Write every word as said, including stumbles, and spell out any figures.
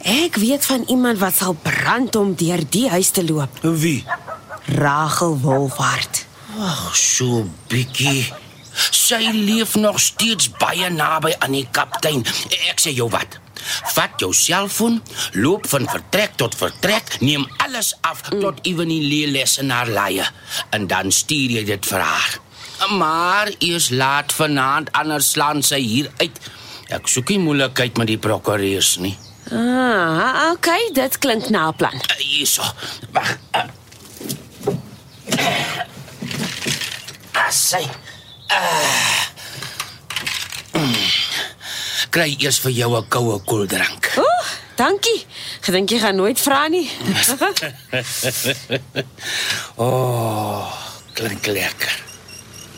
Ek weet van iemand wat sal brand om deur die huis te loop. Wie? Rachel Wolfhard. Ag, so bietjie. Sy leef nog steeds baie naby aan die kaptein. Ek sê jou wat. Vat jou selfoon, loop van vertrek tot vertrek, neem alles af mm. tot Iwenie lees in haar laaie. En dan stuur jy dit vir haar. Maar eers laat vanaand, anders slaan sy hier uit. Ek soek nie moeilikheid met die prokureurs nie. Ah, oké, okay, dit klink na 'n plan. Uh, hierso, wag. Uh. Ah, sy. Uh. Mm. Kry eers vir jou 'n koue koeldrank. Oeh, dankie. Gedink jy gaan nooit vra nie. Oh, klink lekker.